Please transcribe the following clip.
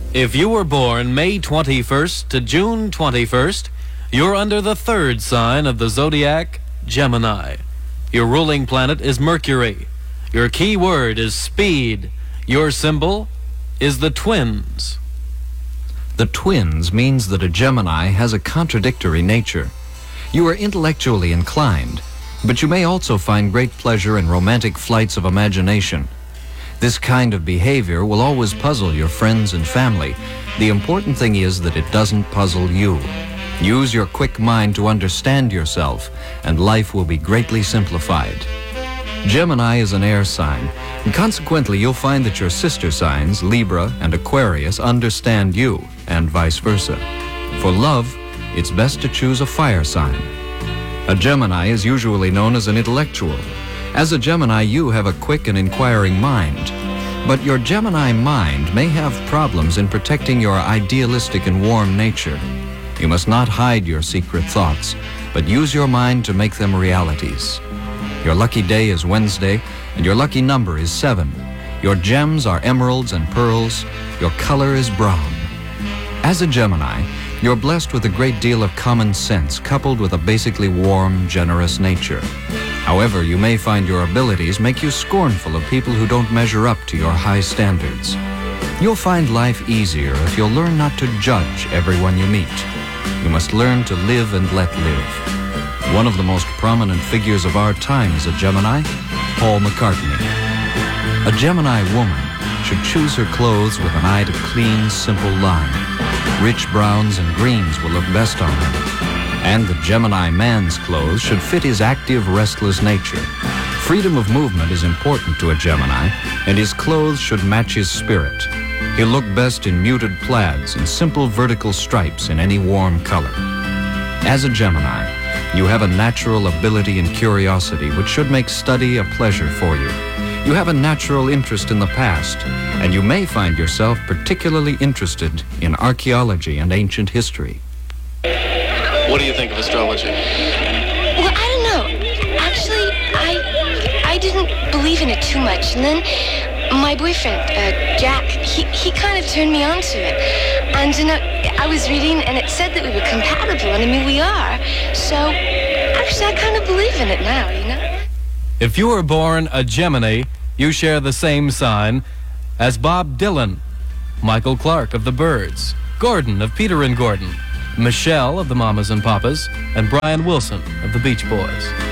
If you were born May 21st to June 21st, you're under the third sign of the zodiac, Gemini. Your ruling planet is Mercury. Your key word is speed. Your symbol is the twins. The twins means that a Gemini has a contradictory nature. You are intellectually inclined, but you may also find great pleasure in romantic flights of imagination. This kind of behavior will always puzzle your friends and family. The important thing is that it doesn't puzzle you. Use your quick mind to understand yourself, and life will be greatly simplified. Gemini is an air sign, and consequently you'll find that your sister signs, Libra and Aquarius, understand you, and vice versa. For love, it's best to choose a fire sign. A Gemini is usually known as an intellectual. As a Gemini, you have a quick and inquiring mind. But your Gemini mind may have problems in protecting your idealistic and warm nature. You must not hide your secret thoughts, but use your mind to make them realities. Your lucky day is Wednesday, and your lucky number is 7. Your gems are emeralds and pearls. Your color is brown. As a Gemini, you're blessed with a great deal of common sense, coupled with a basically warm, generous nature. However, you may find your abilities make you scornful of people who don't measure up to your high standards. You'll find life easier if you'll learn not to judge everyone you meet. You must learn to live and let live. One of the most prominent figures of our time is a Gemini, Paul McCartney. A Gemini woman should choose her clothes with an eye to clean, simple line. Rich browns and greens will look best on him. And the Gemini man's clothes should fit his active, restless nature. Freedom of movement is important to a Gemini, and his clothes should match his spirit. He'll look best in muted plaids and simple vertical stripes in any warm color. As a Gemini, you have a natural ability and curiosity which should make study a pleasure for you. You have a natural interest in the past, and you may find yourself particularly interested in archaeology and ancient history. What do you think of astrology? Well, I don't know. Actually, I didn't believe in it too much. And then my boyfriend, Jack, he kind of turned me on to it. And, you know, I was reading, and it said that we were compatible, and I mean, we are. So, actually, I kind of believe in it now, you know? If you were born a Gemini, you share the same sign as Bob Dylan, Michael Clarke of the Byrds, Gordon of Peter and Gordon, Michelle of the Mamas and Papas, and Brian Wilson of the Beach Boys.